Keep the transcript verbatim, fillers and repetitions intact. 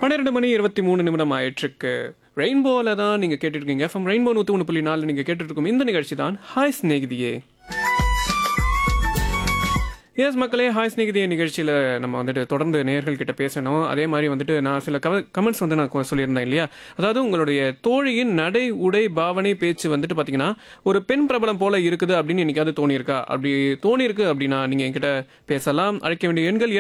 பன்னிரண்டு மணி இருபத்தி மூணு நிமிடம் ஆயிட்டிருக்கு. ரெயின்போல தான் நீங்க கேட்டுட்டு இருக்கீங்க. எஃப்எம் ரெயின்போ நூத்தி ஒன்று புள்ளி நாலு நீங்க கேட்டுட்டு இருக்கும் இந்த நிகழ்ச்சி தான் ஹாய் சிநேகிதியே. எஸ் மக்களே, ஹாய் ஸ்நேகிதிய நிகழ்ச்சியில் நம்ம வந்துட்டு தொடர்ந்து நேயர்கள் கிட்ட பேசணும். அதே மாதிரி வந்துட்டு நான் சில கவ கமெண்ட்ஸ் வந்து நான் கொ- சொல்லியிருந்தேன் இல்லையா. அதாவது உங்களுடைய தோழியின் நடை உடை பாவனை பேச்சு வந்துட்டு பார்த்தீங்கன்னா ஒரு பெண் பிரபலம் போல இருக்குது அப்படின்னு என்னைக்காவது தோணியிருக்கா? அப்படி தோணியிருக்கு அப்படின்னா நீங்கள் என்கிட்ட பேசலாம். அழைக்க வேண்டிய எண்கள்